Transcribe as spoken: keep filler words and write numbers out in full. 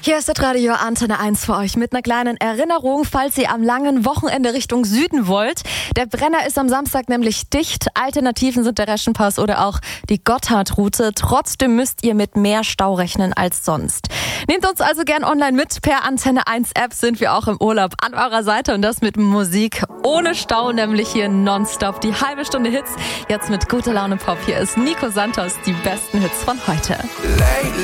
Hier ist das Radio Antenne eins für euch mit einer kleinen Erinnerung, falls ihr am langen Wochenende Richtung Süden wollt. Der Brenner ist am Samstag nämlich dicht. Alternativen sind der Reschenpass oder auch die Gotthardroute. Trotzdem müsst ihr mit mehr Stau rechnen als sonst. Nehmt uns also gern online mit. Per Antenne eins App sind wir auch im Urlaub an eurer Seite und das mit Musik ohne Stau, nämlich hier nonstop. Die halbe Stunde Hits, jetzt mit guter Laune Pop. Hier ist Nico Santos, die besten Hits von heute. Lately